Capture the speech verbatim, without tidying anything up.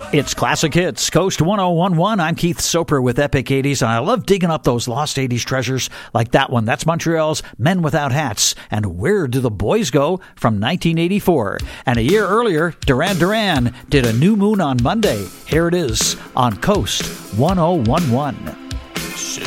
It's Classic Hits, Coast one oh one one. I'm Keith Soper with Epic eighties, and I love digging up those lost eighties treasures like that one. That's Montreal's Men Without Hats, and Where Do the Boys Go from nineteen eighty-four. And a year earlier, Duran Duran did A New Moon on Monday. Here it is on Coast one oh one one.